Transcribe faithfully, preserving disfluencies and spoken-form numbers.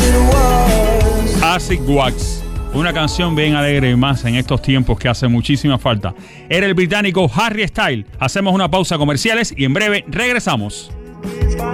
Acid Wax, una canción bien alegre y más en estos tiempos que hace muchísima falta. Era el británico Harry Styles. Hacemos una pausa comerciales y en breve regresamos.